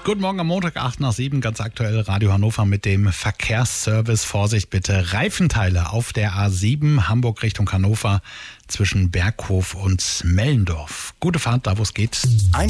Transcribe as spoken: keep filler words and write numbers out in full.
Guten Morgen am Montag, acht nach sieben, ganz aktuell Radio Hannover mit dem Verkehrsservice. Vorsicht bitte, Reifenteile auf der A sieben, Hamburg Richtung Hannover zwischen Berghof und Mellendorf. Gute Fahrt, da wo es geht.